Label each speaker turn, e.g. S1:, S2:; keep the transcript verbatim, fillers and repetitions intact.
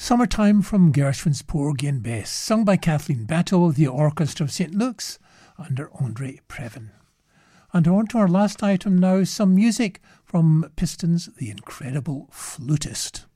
S1: Summertime from Gershwin's Porgy and Bess, sung by Kathleen Batto of the Orchestra of Saint Luke's under Andre Previn. And on to our last item now, some music from Piston's The Incredible Flutist.